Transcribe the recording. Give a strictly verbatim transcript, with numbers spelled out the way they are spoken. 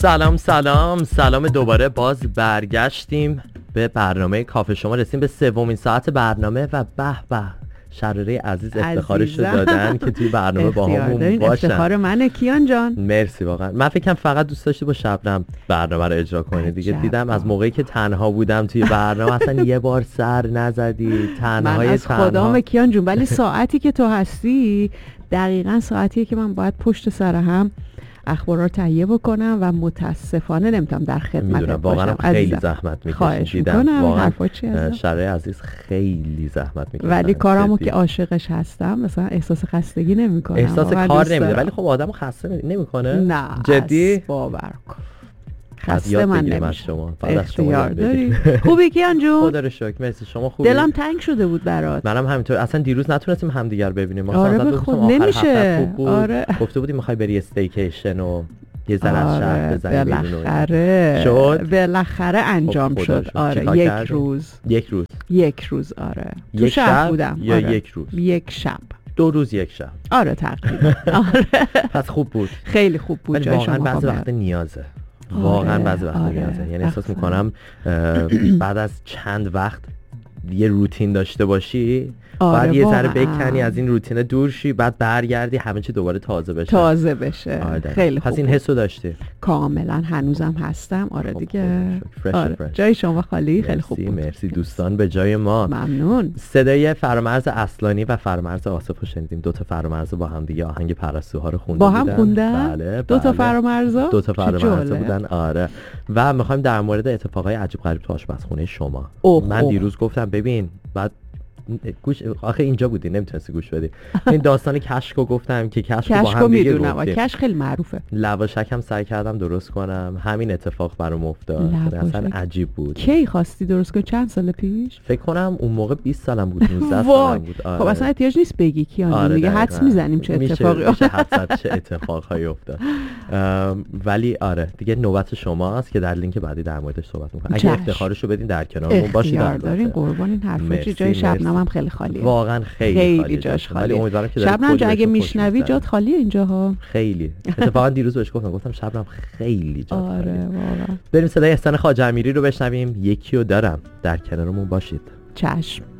سلام سلام سلام دوباره باز برگشتیم به برنامه کافه شما. رسیم به سومین ساعت برنامه و به به شراره عزیز افتخارش رو دادن که توی برنامه با همون باشن. افتخار منه کیان جان. مرسی واقعا. من فکرم فقط دوست داشتی با شبنم برنامه رو اجرا کنی دیگه. دیدم از موقعی که تنها بودم توی برنامه اصلا یه بار سر نزدی. تنهای من از تنها. خدام کیان جون، ولی ساعتی که تو هستی دقیقاً ساعتیه که من باید پشت سر هم اخبار رو تهیه بکنم و متاسفانه نمیتونم در خدمت باشم. میدونم واقعا خیلی زحمت میکشی. دیدم واقعا شراره عزیز خیلی زحمت میکشه، ولی کارامو که عاشقش هستم مثلا احساس خستگی نمیکنم. احساس کار نمیده ولی خب آدمو خسته نمیکنه. نه جدی باور کن خسته من نمیشه. شما اختیار داری. خوبی کیان جون؟ خدا رو شکر مرسی. شما خوبی؟ دلم تنگ شده بود برات. منم همینطور. اصلا دیروز نتونستیم همدیگر ببینیم. آره به خود نمیشه. آره گفته بودیم میخوای بری استیکیشن و یه ذره از شهر بزنی بیرون. بالاخره شد بالاخره انجام شد. آره یک روز یک روز یک روز آره تو شهر بودم. یا آره. یک روز یک شب دو روز یک شب. آره تقریبا. آره پس خوب بود. خیلی خوب بود. جای شما واقعا بعضی وقت نیازه. واقعا بعضی وقت آره. نیازه. یعنی احساس میکنم بعد از چند وقت یه روتین داشته باشی آره بعد یه ذره واقعا. بکنی از این روتین دور شی بعد برگردی همه چی دوباره تازه بشه. تازه بشه. آره خیلی خوب. پس این بود. حسو داشتی؟ کاملا هنوزم هستم. آره دیگه. فرش آره. فرش. جای شما خالی. خیلی خوب بود. مرسی دوستان به جای ما. ممنون. صدای فرامرز اصلانی و فرامرز آصف رو شنیدیم. دو تا فرامرز با هم دیگه آهنگ پرستوها رو خونده با بودن. هم خوندن؟ بله. دو تا بله. فرامرزا؟ دو تا فرامرزا بودن. آره. و میخوایم در مورد اتفاقای عجیب غریب تو آشپزخونه شما. اوه من اوه. دیروز گفتم ببین بعد گوش آخه اینجا بودی نمیتونستی گوش بدی. این داستان کشکو گفتم که کشکو با هم دیگه میدونم. کشک خیلی معروفه. لواشک هم سعی کردم درست کنم. همین اتفاق برام افتاد. اصلا عجیب بود. کی خواستی درست کنی؟ چند سال پیش؟ فکر کنم اون موقع بیست سالم بود. نوزده سالم بود. آره. خب اصلا احتیاج نیست بگی کیان. آره دیگه حدس میزنیم چه اتفاقی میشه حدس چه اتفاقایی افتاد. ولی آره دیگه نوبت شماست که در لینک بعدی در موردش صحبت می‌کنیم. اگه افتخارشو بدین در کنارمون باشید. اختیار دارین. قربان این حرفا. جای شبنم هم خیلی خالیه. واقعا خیلی خیلی خالی جاش خالیه. ولی امیدوارم که شبنم جان اگه میشنوی جات خالیه اینجاها. خیلی. اتفاقا دیروز بهش گفتم گفتم شبنم خیلی جات خالیه. آره واقعا. بریم صدای احسان خواجه امیری رو بشنویم. یکی رو دارم در کنارمون باشید. چشم.